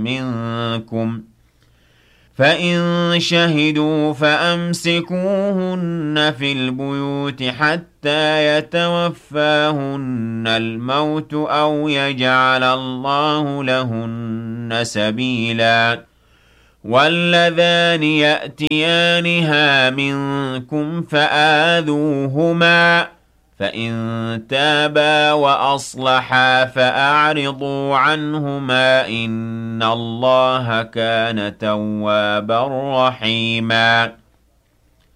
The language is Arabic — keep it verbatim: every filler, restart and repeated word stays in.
منكم فإن شهدوا فأمسكوهن في البيوت حتى يتوفاهن الموت أو يجعل الله لهن سبيلا واللذان يأتيانها منكم فآذوهما فإن تابا وأصلحا فأعرضوا عنهما إن الله كان توابا رحيما